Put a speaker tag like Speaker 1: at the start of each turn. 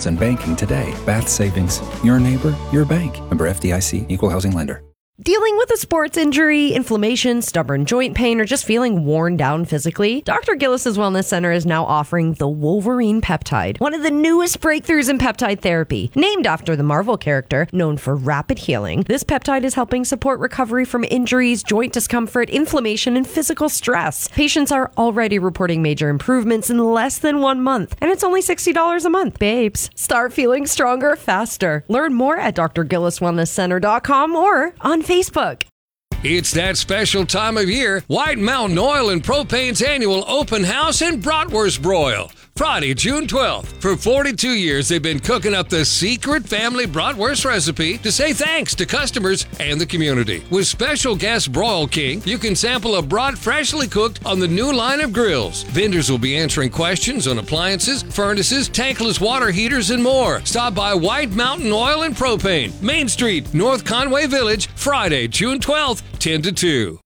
Speaker 1: loans and banking today. Bath Savings. Your neighbor, your bank. Member FDIC, Equal Housing Lender.
Speaker 2: Dealing with a sports injury, inflammation, stubborn joint pain, or just feeling worn down physically? Dr. Gillis's Wellness Center is now offering the Wolverine Peptide, one of the newest breakthroughs in peptide therapy. Named after the Marvel character, known for rapid healing, this peptide is helping support recovery from injuries, joint discomfort, inflammation, and physical stress. Patients are already reporting major improvements in less than 1 month, and it's only $60 a month. Babes, start feeling stronger faster. Learn more at drgilliswellnesscenter.com or on Facebook.
Speaker 3: It's that special time of year. White Mountain Oil and Propane's annual open house in Bratwurst Broil. Friday, June 12th. For 42 years, they've been cooking up the secret family bratwurst recipe to say thanks to customers and the community. With special guest Broil King, you can sample a brat freshly cooked on the new line of grills. Vendors will be answering questions on appliances, furnaces, tankless water heaters, and more. Stop by White Mountain Oil and Propane, Main Street, North Conway Village, Friday, June 12th, 10 to 2.